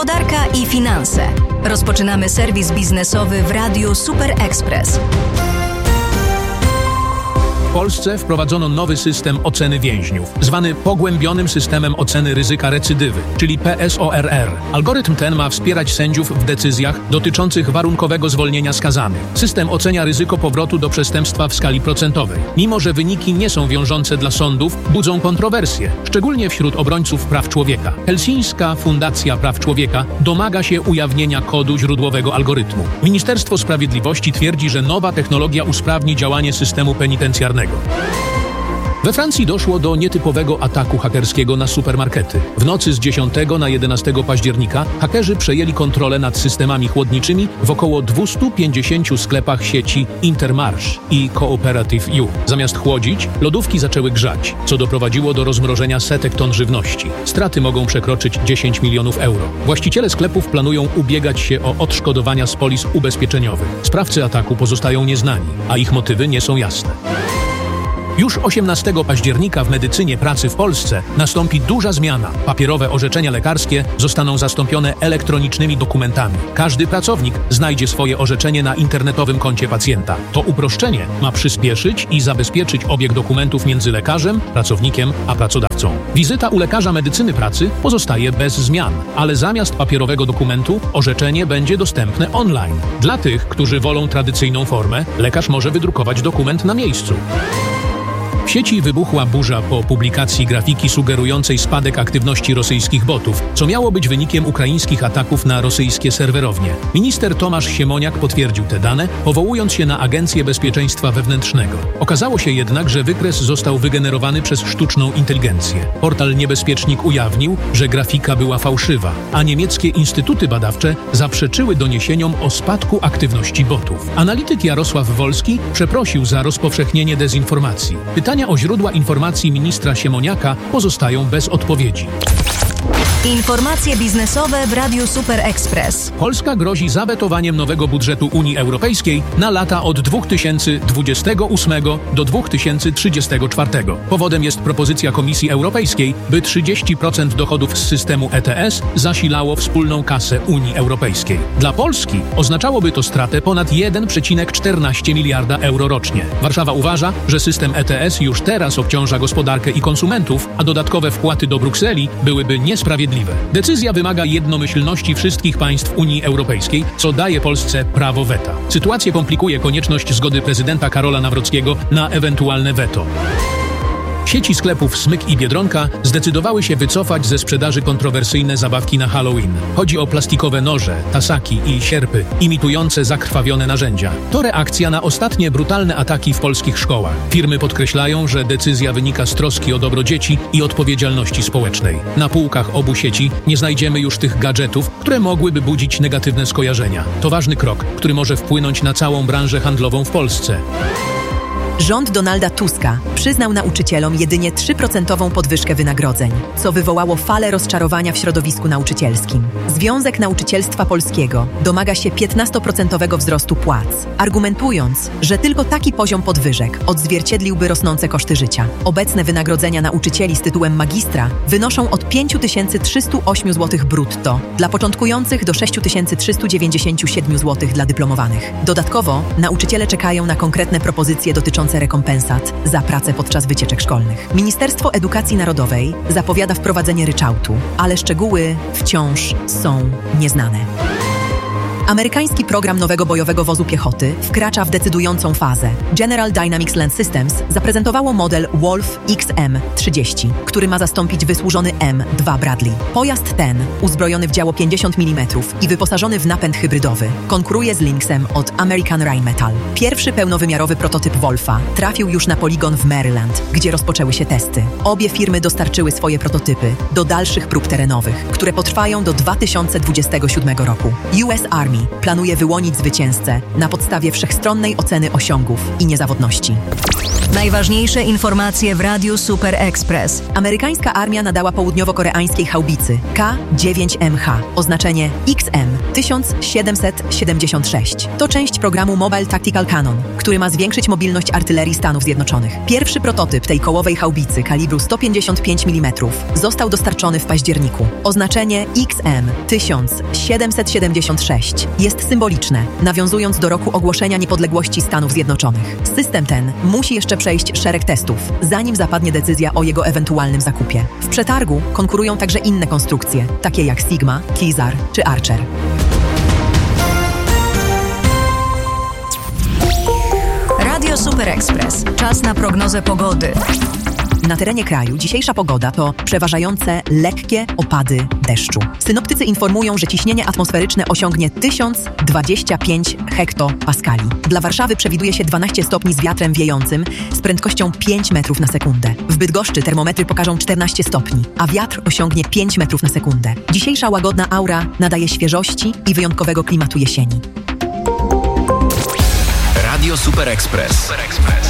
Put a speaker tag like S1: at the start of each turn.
S1: Gospodarka i finanse. Rozpoczynamy serwis biznesowy w Radiu Super Express.
S2: W Polsce wprowadzono nowy system oceny więźniów, zwany pogłębionym systemem oceny ryzyka recydywy, czyli PSORR. Algorytm ten ma wspierać sędziów w decyzjach dotyczących warunkowego zwolnienia skazanych. System ocenia ryzyko powrotu do przestępstwa w skali procentowej. Mimo że wyniki nie są wiążące dla sądów, budzą kontrowersje, szczególnie wśród obrońców praw człowieka. Helsińska Fundacja Praw Człowieka domaga się ujawnienia kodu źródłowego algorytmu. Ministerstwo Sprawiedliwości twierdzi, że nowa technologia usprawni działanie systemu penitencjarnego. We Francji doszło do nietypowego ataku hakerskiego na supermarkety. W nocy z 10 na 11 października hakerzy przejęli kontrolę nad systemami chłodniczymi w około 250 sklepach sieci Intermarché i Cooperative U. Zamiast chłodzić, lodówki zaczęły grzać, co doprowadziło do rozmrożenia setek ton żywności. Straty mogą przekroczyć 10 milionów euro. Właściciele sklepów planują ubiegać się o odszkodowania z polis ubezpieczeniowych. Sprawcy ataku pozostają nieznani, a ich motywy nie są jasne. Już 18 października w medycynie pracy w Polsce nastąpi duża zmiana. Papierowe orzeczenia lekarskie zostaną zastąpione elektronicznymi dokumentami. Każdy pracownik znajdzie swoje orzeczenie na internetowym koncie pacjenta. To uproszczenie ma przyspieszyć i zabezpieczyć obieg dokumentów między lekarzem, pracownikiem a pracodawcą. Wizyta u lekarza medycyny pracy pozostaje bez zmian, ale zamiast papierowego dokumentu orzeczenie będzie dostępne online. Dla tych, którzy wolą tradycyjną formę, lekarz może wydrukować dokument na miejscu. W sieci wybuchła burza po publikacji grafiki sugerującej spadek aktywności rosyjskich botów, co miało być wynikiem ukraińskich ataków na rosyjskie serwerownie. Minister Tomasz Siemoniak potwierdził te dane, powołując się na Agencję Bezpieczeństwa Wewnętrznego. Okazało się jednak, że wykres został wygenerowany przez sztuczną inteligencję. Portal Niebezpiecznik ujawnił, że grafika była fałszywa, a niemieckie instytuty badawcze zaprzeczyły doniesieniom o spadku aktywności botów. Analityk Jarosław Wolski przeprosił za rozpowszechnienie dezinformacji. Pytania o źródła informacji ministra Siemoniaka pozostają bez odpowiedzi.
S1: Informacje biznesowe w Radiu Super Express.
S2: Polska grozi zawetowaniem nowego budżetu Unii Europejskiej na lata od 2028 do 2034. Powodem jest propozycja Komisji Europejskiej, by 30% dochodów z systemu ETS zasilało wspólną kasę Unii Europejskiej. Dla Polski oznaczałoby to stratę ponad 1,14 miliarda euro rocznie. Warszawa uważa, że system ETS już teraz obciąża gospodarkę i konsumentów, a dodatkowe wpłaty do Brukseli byłyby niesprawiedliwe. Decyzja wymaga jednomyślności wszystkich państw Unii Europejskiej, co daje Polsce prawo weta. Sytuację komplikuje konieczność zgody prezydenta Karola Nawrockiego na ewentualne weto. Sieci sklepów Smyk i Biedronka zdecydowały się wycofać ze sprzedaży kontrowersyjne zabawki na Halloween. Chodzi o plastikowe noże, tasaki i sierpy, imitujące zakrwawione narzędzia. To reakcja na ostatnie brutalne ataki w polskich szkołach. Firmy podkreślają, że decyzja wynika z troski o dobro dzieci i odpowiedzialności społecznej. Na półkach obu sieci nie znajdziemy już tych gadżetów, które mogłyby budzić negatywne skojarzenia. To ważny krok, który może wpłynąć na całą branżę handlową w Polsce.
S3: Rząd Donalda Tuska przyznał nauczycielom jedynie 3% podwyżkę wynagrodzeń, co wywołało falę rozczarowania w środowisku nauczycielskim. Związek Nauczycielstwa Polskiego domaga się 15% wzrostu płac, argumentując, że tylko taki poziom podwyżek odzwierciedliłby rosnące koszty życia. Obecne wynagrodzenia nauczycieli z tytułem magistra wynoszą od 5308 zł brutto dla początkujących do 6397 zł dla dyplomowanych. Dodatkowo nauczyciele czekają na konkretne propozycje dotyczące rekompensat za pracę podczas wycieczek szkolnych. Ministerstwo Edukacji Narodowej zapowiada wprowadzenie ryczałtu, ale szczegóły wciąż są nieznane. Amerykański program nowego bojowego wozu piechoty wkracza w decydującą fazę. General Dynamics Land Systems zaprezentowało model Wolf XM30, który ma zastąpić wysłużony M2 Bradley. Pojazd ten, uzbrojony w działo 50 mm i wyposażony w napęd hybrydowy, konkuruje z Lynxem od American Rheinmetall. Pierwszy pełnowymiarowy prototyp Wolfa trafił już na poligon w Maryland, gdzie rozpoczęły się testy. Obie firmy dostarczyły swoje prototypy do dalszych prób terenowych, które potrwają do 2027 roku. US Army Army planuje wyłonić zwycięzcę na podstawie wszechstronnej oceny osiągów i niezawodności.
S1: Najważniejsze informacje w Radiu Super Express.
S3: Amerykańska armia nadała południowo-koreańskiej haubicy K-9MH oznaczenie XM-1776. To część programu Mobile Tactical Cannon, który ma zwiększyć mobilność artylerii Stanów Zjednoczonych. Pierwszy prototyp tej kołowej haubicy kalibru 155 mm został dostarczony w październiku. Oznaczenie XM-1776 jest symboliczne, nawiązując do roku ogłoszenia niepodległości Stanów Zjednoczonych. System ten musi jeszcze przejść szereg testów, zanim zapadnie decyzja o jego ewentualnym zakupie. W przetargu konkurują także inne konstrukcje, takie jak Sigma, Kizar czy Archer.
S1: Radio Super Express. Czas na prognozę pogody.
S3: Na terenie kraju dzisiejsza pogoda to przeważające lekkie opady deszczu. Synoptycy informują, że ciśnienie atmosferyczne osiągnie 1025 hektopaskali. Dla Warszawy przewiduje się 12 stopni z wiatrem wiejącym z prędkością 5 metrów na sekundę. W Bydgoszczy termometry pokażą 14 stopni, a wiatr osiągnie 5 metrów na sekundę. Dzisiejsza łagodna aura nadaje świeżości i wyjątkowego klimatu jesieni.
S4: Radio Super Express.